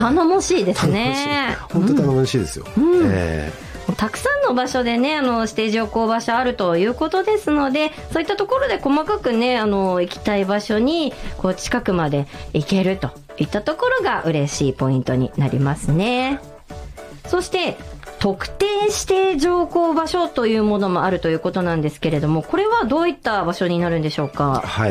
頼もしいですね。 本当頼もしいですよ。 たくさんの場所でね、指定乗降場所あるということですので、そういったところで細かくね、行きたい場所にこう近くまで行けるといったところが嬉しいポイントになりますね。そして特定指定乗降場所というものもあるということなんですけれども、これはどういった場所になるんでしょうか？ はい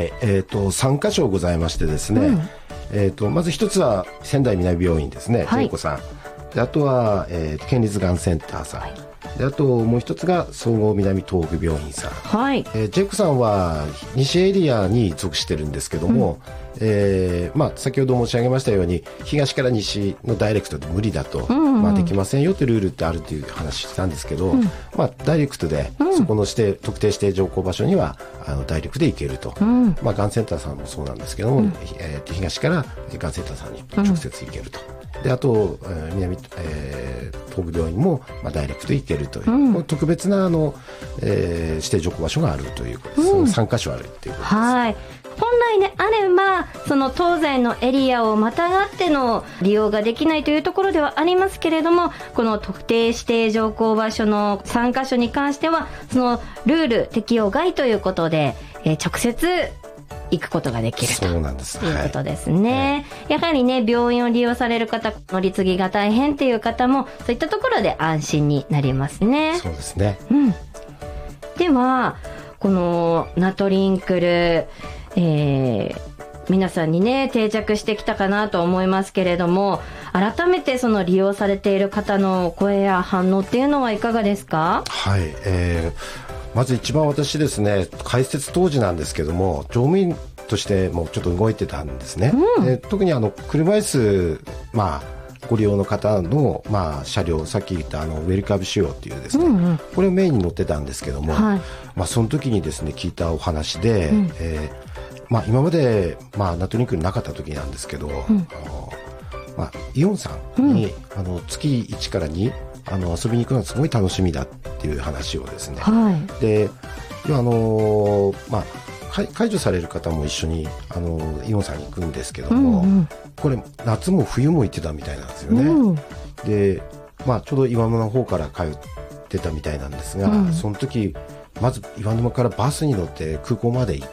、3カ所ございましてですね、まず一つは仙台南病院ですね、ジェイコさんで、あとは、県立がんセンターさん、であともう一つが総合南東北病院さん、ジェイコさんは西エリアに属してるんですけども、先ほど申し上げましたように東から西のダイレクトで無理だと、できませんよというルールってあるという話したんですけど、ダイレクトでそこの特定指定乗降場所にはダイレクトで行けると、がんセンターさんもそうなんですけども、東からがんセンターさんに直接行けると、であと、東北病院も、ダイレクトで行けるという、特別な指定乗降場所があるということです。3カ所あるということです。 本来であればその東西のエリアをまたがっての利用ができないというところではありますけれども、この特定指定乗降場所の3カ所に関してはそのルール適用外ということで、直接行くことができるということですね。やはりね、病院を利用される方、乗り継ぎが大変っていう方もそういったところで安心になりますね。 そうですね。 ではこのナトリンクル、皆さんにね定着してきたかなと思いますけれども、改めてその利用されている方の声や反応っていうのはいかがですか？ まず一番私ですね、開設当時なんですけども、乗務員としてもちょっと動いてたんですね。特に車椅子、ご利用の方の、車両、さっき言ったウェルカブ仕様っていうですね、これをメインに乗ってたんですけども、その時にですね聞いたお話で、今まで、ナトリンクルなかった時なんですけど、イオンさんに、月1から2遊びに行くのがすごい楽しみだっていう話をですね、で解除される方も一緒にイオンさんに行くんですけども、これ夏も冬も行ってたみたいなんですよね。で、ちょうど岩沼の方から通ってたみたいなんですが、その時まず岩沼からバスに乗って空港まで行って、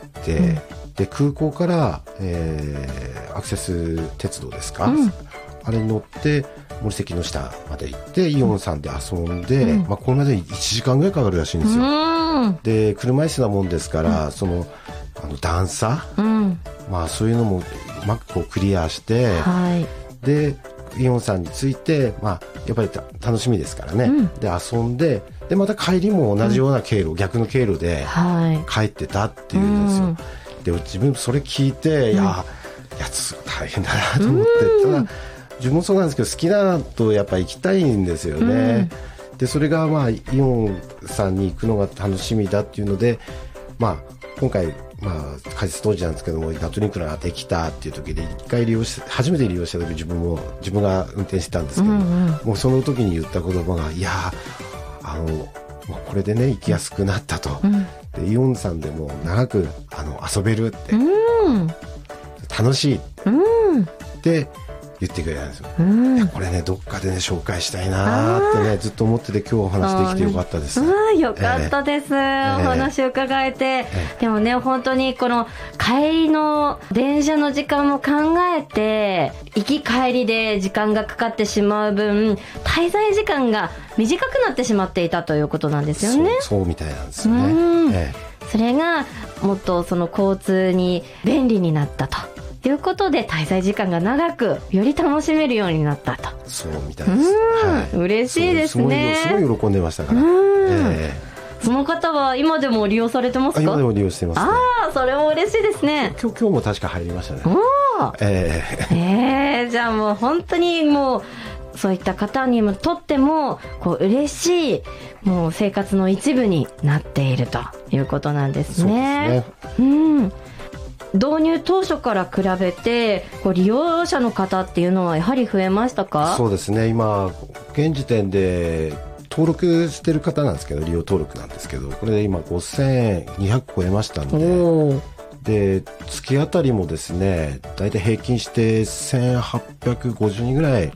で空港から、アクセス鉄道ですか、あれに乗って森関の下まで行ってイオンさんで遊んで、これまで1時間ぐらいかかるらしいんですよ。で車椅子なもんですから、段差、そういうのもうまくこうクリアして、でイオンさんに着いて、やっぱり楽しみですからね、で遊んで、でまた帰りも同じような経路、逆の経路で帰ってたっていうんですよ。で自分それ聞いて、やつ大変だなと思って、ただ自分もそうなんですけど、好きなとやっぱ行きたいんですよね。でそれがイオンさんに行くのが楽しみだっていうので、今回開設当時なんですけども、ナトリンクルができたっていう時で初めて利用した時、自分が運転してたんですけど、もうその時に言った言葉が、これでね行きやすくなったと、でイオンさんでも長く遊べるって、楽しいって言ってくれたんですよ。いやこれねどっかでね紹介したいなってねずっと思ってて、今日お話できてよかったです。 よかったです、お話を伺えて。でもね本当にこの帰りの電車の時間も考えて、行き帰りで時間がかかってしまう分滞在時間が短くなってしまっていたということなんですよね。 そうみたいなんですよね。 それがもっとその交通に便利になったということで、滞在時間が長くより楽しめるようになったと。 そうみたいです。 嬉しいですね。 すごい喜んでましたから。 その方は今でも利用されてますか？ 今でも利用してますね。 それも嬉しいですね。 今日も確か入りましたね。 じゃあもう本当にもうそういった方にもとっても嬉しいもう生活の一部になっているということなんですね。導入当初から比べて利用者の方っていうのはやはり増えましたか？ そうですね、今現時点で登録してる方なんですけど、利用登録なんですけど、これで今5200超えましたので、 で、月あたりもですね、だいたい平均して1850人ぐらい